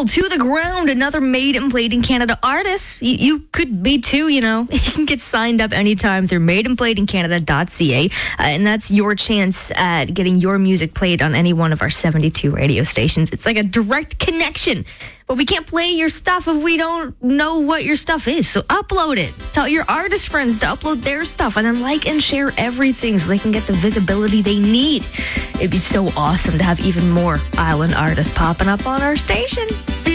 Fall to the Ground, another Made and Played in Canada artist. You could be too, you know. You can get signed up anytime through madeandplayedincanada.ca, and that's your chance at getting your music played on any one of our 72 radio stations. It's like a direct connection. But we can't play your stuff if we don't know what your stuff is. So upload it. Tell your artist friends to upload their stuff and then like and share everything so they can get the visibility they need. It'd be so awesome to have even more island artists popping up on our station.